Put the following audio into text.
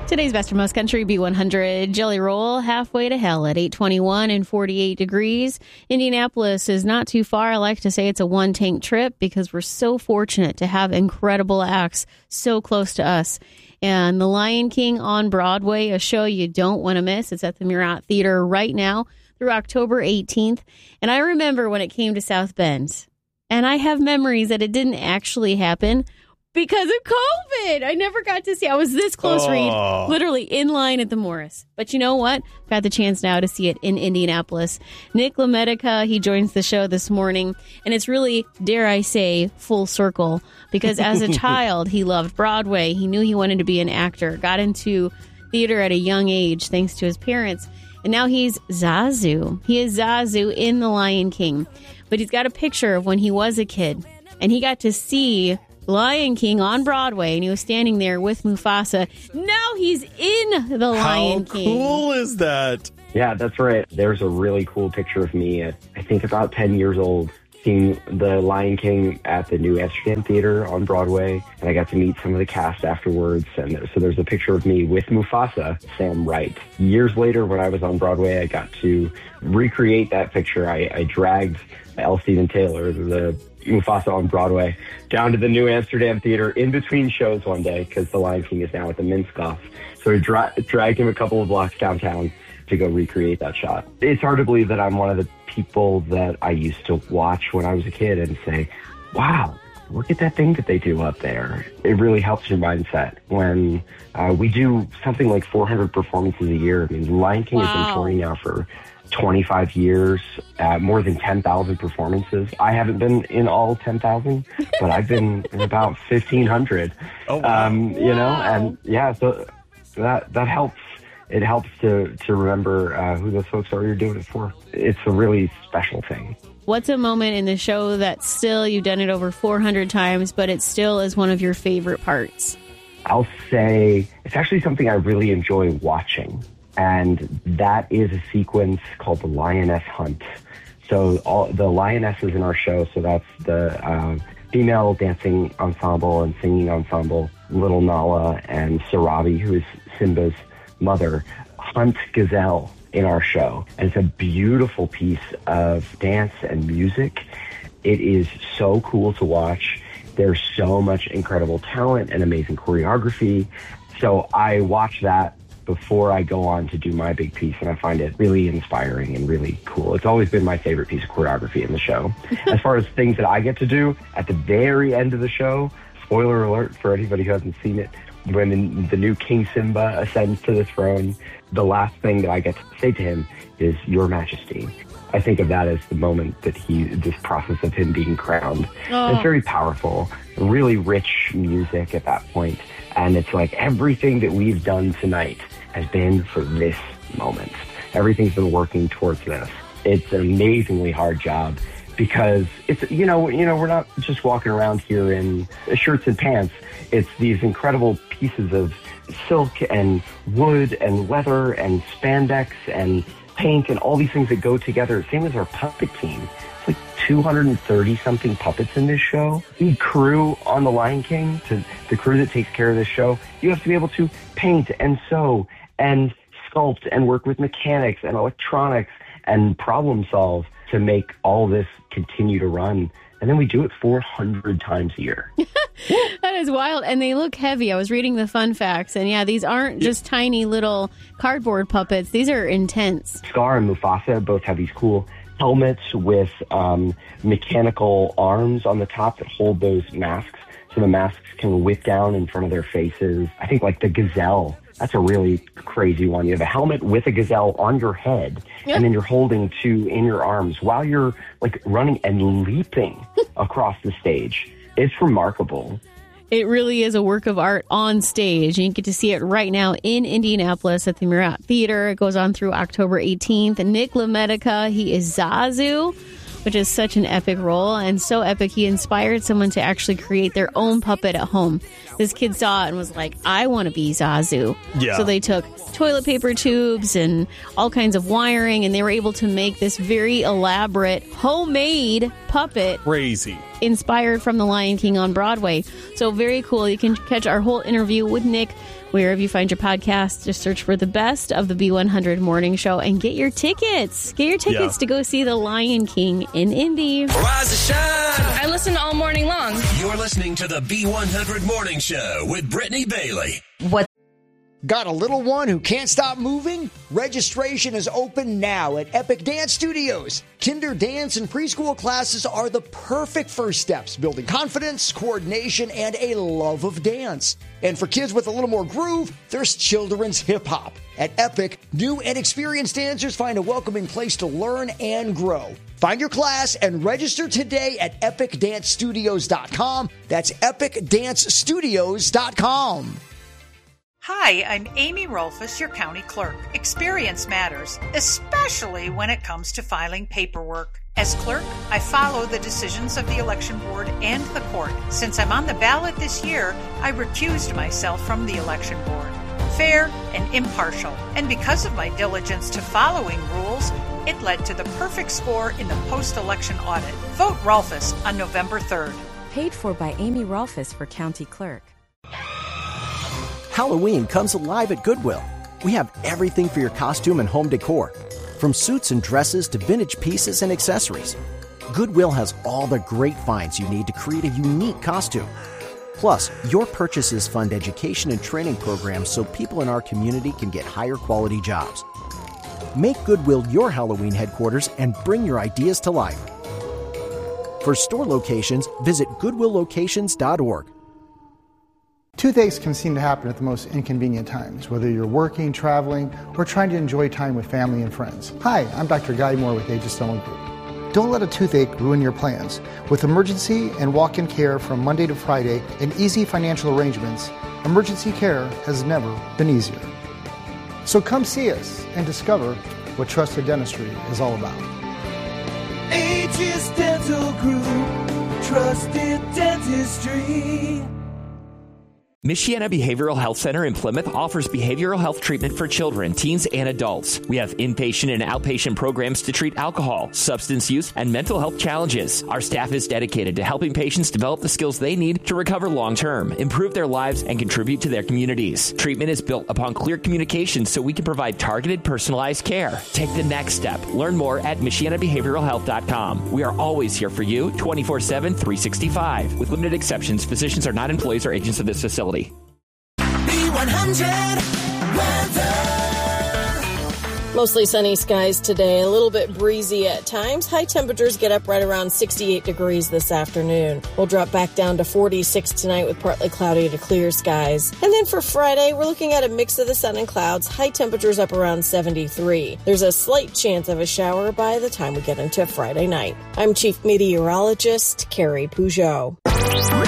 Today's Best of Most Country B100 Jelly Roll halfway to hell at 821 and 48 degrees. Indianapolis is not too far. I like to say it's a one-tank trip because we're so fortunate to have incredible acts so close to us. And The Lion King on Broadway, a show you don't want to miss. It's at the Murat Theater right now through October 18th. And I remember when it came to South Bend, and I have memories that it didn't actually happen because of COVID. I never got to see. I was this close, Reed, literally in line at the Morris. But you know what? Got the chance now to see it in Indianapolis. Nick LaMedica, he joins the show this morning. And it's really, dare I say, full circle. Because as a child, he loved Broadway. He knew he wanted to be an actor. Got into theater at a young age thanks to his parents. And now he's Zazu. He is Zazu in The Lion King. But he's got a picture of when he was a kid. And he got to see Lion King on Broadway, and he was standing there with Mufasa. Now he's in The Lion King. How cool is that? Yeah, that's right. There's a really cool picture of me at, I think, about 10 years old, seeing The Lion King at the New Amsterdam Theater on Broadway, and I got to meet some of the cast afterwards. And so there's a picture of me with Mufasa, Sam Wright. Years later, when I was on Broadway, I got to recreate that picture. I dragged L. Steven Taylor, the Mufasa on Broadway, down to the New Amsterdam Theater in between shows one day because The Lion King is now at the Minskoff. So I dragged him a couple of blocks downtown to go recreate that shot. It's hard to believe that I'm one of the people that I used to watch when I was a kid and say, wow, look at that thing that they do up there. It really helps your mindset when we do something like 400 performances a year. I mean, The Lion King has been touring now for 25 years, more than 10,000 performances. I haven't been in all 10,000, but I've been in about 1,500. Oh, wow. You know, and yeah, so that helps. It helps to remember who those folks are you're doing it for. It's a really special thing. What's a moment in the show that still, you've done it over 400 times, but it still is one of your favorite parts? I'll say it's actually something I really enjoy watching. And that is a sequence called the Lioness Hunt. So the lionesses in our show, so that's the female dancing ensemble and singing ensemble, Little Nala and Sarabi, who is Simba's mother, hunt gazelle in our show. And it's a beautiful piece of dance and music. It is so cool to watch. There's so much incredible talent and amazing choreography. So I watch that before I go on to do my big piece, and I find it really inspiring and really cool. It's always been my favorite piece of choreography in the show. As far as things that I get to do at the very end of the show, spoiler alert for anybody who hasn't seen it, when the new King Simba ascends to the throne, the last thing that I get to say to him is, Your Majesty. I think of that as the moment that this process of him being crowned. Oh. It's very powerful, really rich music at that point. And it's like everything that we've done tonight has been for this moment. Everything's been working towards this. It's an amazingly hard job because it's, you know, we're not just walking around here in shirts and pants. It's these incredible pieces of silk and wood and leather and spandex and paint and all these things that go together. Same as our puppet team. It's like 230-something puppets in this show. The crew on The Lion King, the crew that takes care of this show, you have to be able to paint and sew and sculpt and work with mechanics and electronics and problem solve to make all this continue to run. And then we do it 400 times a year. That is wild. And they look heavy. I was reading the fun facts. And yeah, these aren't just tiny little cardboard puppets. These are intense. Scar and Mufasa both have these cool helmets with mechanical arms on the top that hold those masks. So the masks can whip down in front of their faces. I think like the gazelle, that's a really crazy one. You have a helmet with a gazelle on your head, and then you're holding two in your arms while you're like running and leaping across the stage. It's remarkable. It really is a work of art on stage. And you get to see it right now in Indianapolis at the Murat Theater. It goes on through October 18th. And Nick LaMedica, he is Zazu, which is such an epic role. And so epic, he inspired someone to actually create their own puppet at home. This kid saw it and was like, I want to be Zazu. Yeah. So they took toilet paper tubes and all kinds of wiring, and they were able to make this very elaborate homemade puppet. Crazy. inspired from The Lion King on Broadway. So very cool. You can catch our whole interview with Nick wherever you find your podcast. Just search for the best of the B100 Morning Show and get your tickets. Get your tickets to go see The Lion King in Indy. Rise and shine. I listen all morning long. You're listening to the B100 Morning Show with Brittany Bailey. Got a little one who can't stop moving? Registration is open now at Epic Dance Studios. Kinder dance and preschool classes are the perfect first steps, building confidence, coordination, and a love of dance. And for kids with a little more groove, there's children's hip hop. At Epic, new and experienced dancers find a welcoming place to learn and grow. Find your class and register today at epicdancestudios.com. That's epicdancestudios.com. Hi, I'm Amy Rolfus, your county clerk. Experience matters, especially when it comes to filing paperwork. As clerk, I follow the decisions of the election board and the court. Since I'm on the ballot this year, I recused myself from the election board. Fair and impartial. And because of my diligence to following rules, it led to the perfect score in the post-election audit. Vote Rolfus on November 3rd. Paid for by Amy Rolfus for County Clerk. Halloween comes alive at Goodwill. We have everything for your costume and home decor, from suits and dresses to vintage pieces and accessories. Goodwill has all the great finds you need to create a unique costume. Plus, your purchases fund education and training programs so people in our community can get higher quality jobs. Make Goodwill your Halloween headquarters and bring your ideas to life. For store locations, visit goodwilllocations.org. Toothaches can seem to happen at the most inconvenient times, whether you're working, traveling, or trying to enjoy time with family and friends. Hi, I'm Dr. Guy Moore with Aegis Dental Group. Don't let a toothache ruin your plans. With emergency and walk-in care from Monday to Friday and easy financial arrangements, emergency care has never been easier. So come see us and discover what trusted dentistry is all about. Aegis Dental Group, trusted dentistry. Michiana Behavioral Health Center in Plymouth offers behavioral health treatment for children, teens, and adults. We have inpatient and outpatient programs to treat alcohol, substance use, and mental health challenges. Our staff is dedicated to helping patients develop the skills they need to recover long-term, improve their lives, and contribute to their communities. Treatment is built upon clear communication so we can provide targeted, personalized care. Take the next step. Learn more at MichianaBehavioralHealth.com. We are always here for you 24/7, 365. With limited exceptions, physicians are not employees or agents of this facility. B100 weather. Mostly sunny skies today, a little bit breezy at times. High temperatures get up right around 68 degrees this afternoon. We'll drop back down to 46 tonight with partly cloudy to clear skies. And then for Friday, we're looking at a mix of the sun and clouds. High temperatures up around 73. There's a slight chance of a shower by the time we get into Friday night. I'm Chief Meteorologist Carrie Peugeot.